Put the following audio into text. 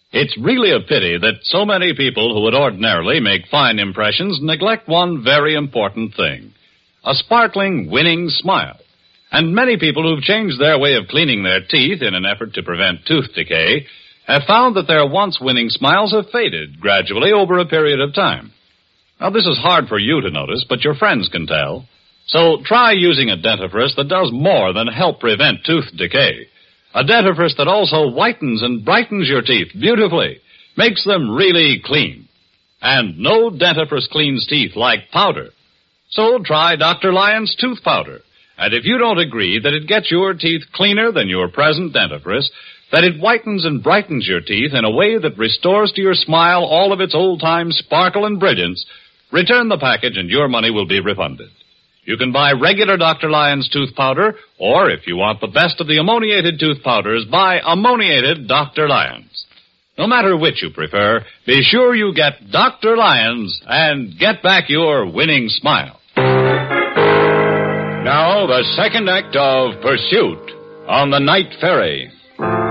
It's really a pity that so many people who would ordinarily make fine impressions neglect one very important thing: a sparkling, winning smile. And many people who've changed their way of cleaning their teeth in an effort to prevent tooth decay have found that their once winning smiles have faded gradually over a period of time. Now, this is hard for you to notice, but your friends can tell. So try using a dentifrice that does more than help prevent tooth decay. A dentifrice that also whitens and brightens your teeth beautifully, makes them really clean. And no dentifrice cleans teeth like powder. So try Dr. Lyon's tooth powder. And if you don't agree that it gets your teeth cleaner than your present dentifrice, that it whitens and brightens your teeth in a way that restores to your smile all of its old-time sparkle and brilliance, return the package and your money will be refunded. You can buy regular Dr. Lyon's tooth powder, or if you want the best of the ammoniated tooth powders, buy ammoniated Dr. Lyon's. No matter which you prefer, be sure you get Dr. Lyon's and get back your winning smile. Now, the second act of Pursuit on the Night Ferry.